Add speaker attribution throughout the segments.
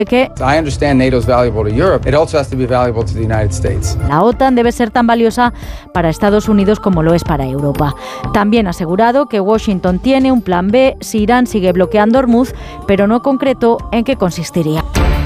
Speaker 1: que la OTAN debe ser tan valiosa para Estados Unidos como lo es para Europa. También ha asegurado que Washington tiene un plan B si Irán sigue bloqueando Hormuz, pero no concretó en qué consistiría.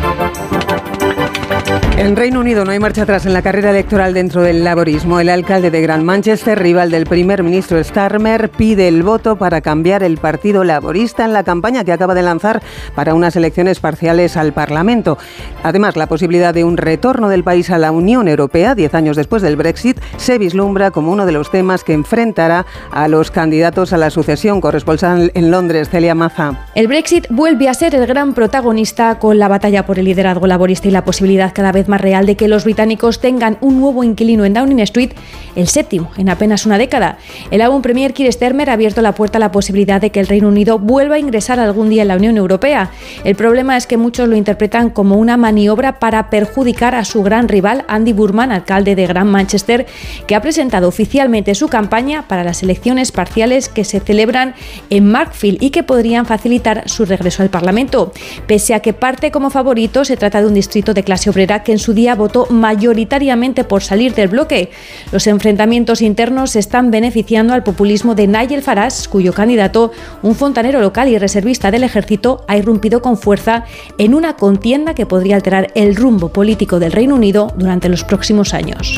Speaker 2: En Reino Unido no hay marcha atrás en la carrera electoral dentro del laborismo. El alcalde de Gran Manchester, rival del primer ministro Starmer, pide el voto para cambiar el Partido Laborista en la campaña que acaba de lanzar para unas elecciones parciales al Parlamento. Además, la posibilidad de un retorno del país a la Unión Europea, 10 años después del Brexit, se vislumbra como uno de los temas que enfrentará a los candidatos a la sucesión. Corresponsal en Londres, Celia Maza.
Speaker 3: El Brexit vuelve a ser el gran protagonista con la batalla por el liderazgo laborista y la posibilidad cada vez más real de que los británicos tengan un nuevo inquilino en Downing Street, el séptimo en apenas una década. El aún Premier Keir Starmer ha abierto la puerta a la posibilidad de que el Reino Unido vuelva a ingresar algún día en la Unión Europea. El problema es que muchos lo interpretan como una maniobra para perjudicar a su gran rival, Andy Burnham, alcalde de Gran Manchester, que ha presentado oficialmente su campaña para las elecciones parciales que se celebran en Markfield y que podrían facilitar su regreso al Parlamento. Pese a que parte como favorito, se trata de un distrito de clase obrera que en su día votó mayoritariamente por salir del bloque. Los enfrentamientos internos están beneficiando al populismo de Nigel Farage, cuyo candidato, un fontanero local y reservista del ejército, ha irrumpido con fuerza en una contienda que podría alterar el rumbo político del Reino Unido durante los próximos años.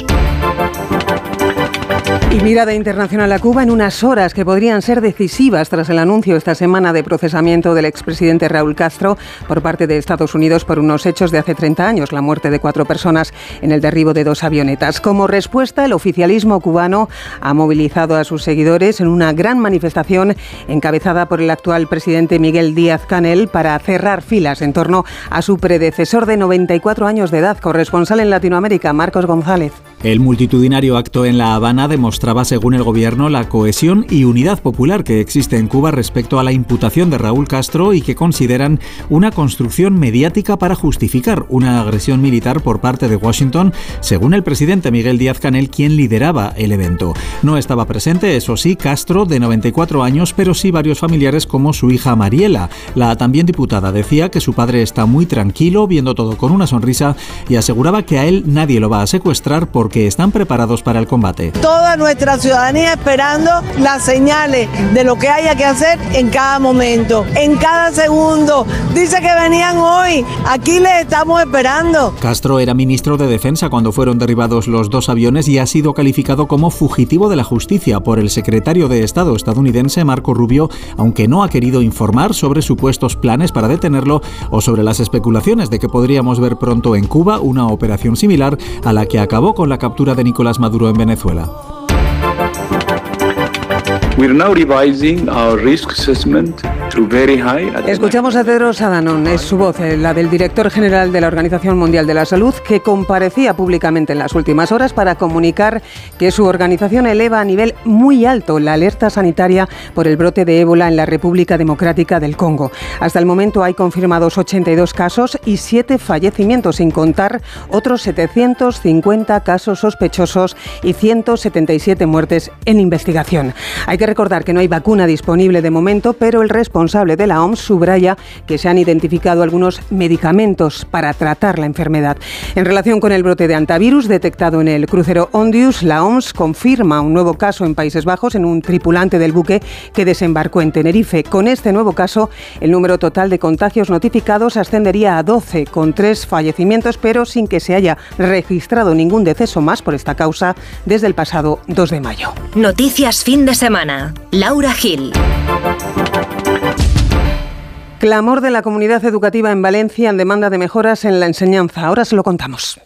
Speaker 2: Y mirada internacional a Cuba en unas horas que podrían ser decisivas tras el anuncio esta semana de procesamiento del expresidente Raúl Castro por parte de Estados Unidos por unos hechos de hace 30 años, la muerte de 4 personas en el derribo de 2 avionetas. Como respuesta, el oficialismo cubano ha movilizado a sus seguidores en una gran manifestación encabezada por el actual presidente Miguel Díaz-Canel para cerrar filas en torno a su predecesor de 94 años de edad. Corresponsal en Latinoamérica, Marcos González.
Speaker 4: El multitudinario acto en La Habana demostraba, según el gobierno, la cohesión y unidad popular que existe en Cuba respecto a la imputación de Raúl Castro y que consideran una construcción mediática para justificar una agresión militar por parte de Washington, según el presidente Miguel Díaz-Canel, quien lideraba el evento. No estaba presente, eso sí, Castro, de 94 años, pero sí varios familiares como su hija Mariela. La también diputada decía que su padre está muy tranquilo, viendo todo con una sonrisa, y aseguraba que a él nadie lo va a secuestrar porque están preparados para el combate.
Speaker 5: Toda nuestra ciudadanía esperando las señales de lo que haya que hacer en cada momento, en cada segundo. Dice que venían hoy, aquí les estamos esperando.
Speaker 4: Castro era ministro de Defensa cuando fueron derribados los 2 aviones y ha sido calificado como fugitivo de la justicia por el secretario de Estado estadounidense Marco Rubio, aunque no ha querido informar sobre supuestos planes para detenerlo o sobre las especulaciones de que podríamos ver pronto en Cuba una operación similar a la que acabó con la captura de Nicolás Maduro en Venezuela.
Speaker 6: We're now revising our risk assessment to very high.
Speaker 2: Escuchamos a Tedros Adhanom, es su voz, la del director general de la Organización Mundial de la Salud, que comparecía públicamente en las últimas horas para comunicar que su organización eleva a nivel muy alto la alerta sanitaria por el brote de ébola en la República Democrática del Congo. Hasta el momento hay confirmados 82 casos y 7 fallecimientos, sin contar otros 750 casos sospechosos y 177 muertes en investigación. Hay que recordar que no hay vacuna disponible de momento, pero el responsable de la OMS subraya que se han identificado algunos medicamentos para tratar la enfermedad. En relación con el brote de hantavirus detectado en el crucero Ondius, la OMS confirma un nuevo caso en Países Bajos en un tripulante del buque que desembarcó en Tenerife. Con este nuevo caso, el número total de contagios notificados ascendería a 12, con 3 fallecimientos, pero sin que se haya registrado ningún deceso más por esta causa desde el pasado 2 de mayo.
Speaker 7: Noticias fin de semana. Laura Gil.
Speaker 2: Clamor de la comunidad educativa en Valencia en demanda de mejoras en la enseñanza. Ahora se lo contamos.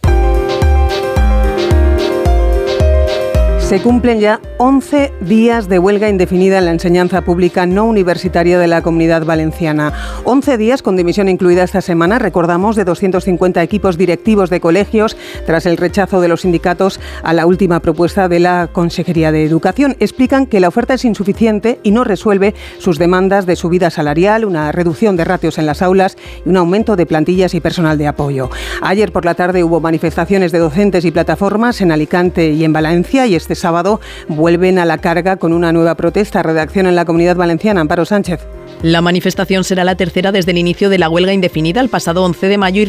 Speaker 2: Se cumplen ya 11 días de huelga indefinida en la enseñanza pública no universitaria de la Comunidad Valenciana. 11 días con dimisión incluida esta semana, recordamos, de 250 equipos directivos de colegios tras el rechazo de los sindicatos a la última propuesta de la Consejería de Educación. Explican que la oferta es insuficiente y no resuelve sus demandas de subida salarial, una reducción de ratios en las aulas y un aumento de plantillas y personal de apoyo. Ayer por la tarde hubo manifestaciones de docentes y plataformas en Alicante y en Valencia, y este sábado vuelven a la carga con una nueva protesta. Redacción en la Comunidad Valenciana, Amparo Sánchez.
Speaker 8: La manifestación será la tercera desde el inicio de la huelga indefinida el pasado 11 de mayo y